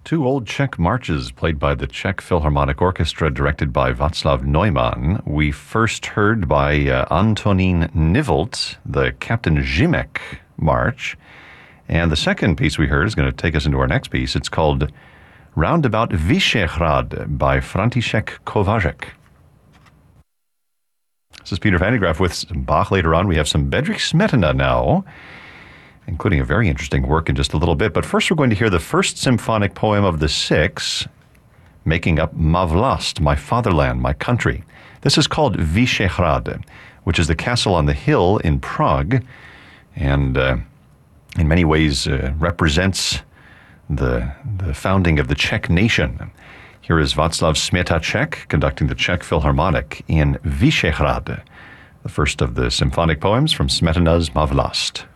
Two old Czech marches played by the Czech Philharmonic Orchestra, directed by Václav Neumann. We first heard by Antonín Nivelt, the Captain Žimek March. And the second piece we heard is going to take us into our next piece. It's called Roundabout Vyšehrad by František Kováček. This is Peter Van de Graaff with Bach. Later on, we have some Bedřich Smetana now, including a very interesting work in just a little bit. But first, we're going to hear the first symphonic poem of the six, making up Má vlast, my fatherland, my country. This is called Vyšehrad, which is the castle on the hill in Prague, and in many ways represents the founding of the Czech nation. Here is Václav Smetacek conducting the Czech Philharmonic in Vyšehrad, the first of the symphonic poems from Smetana's Má vlast.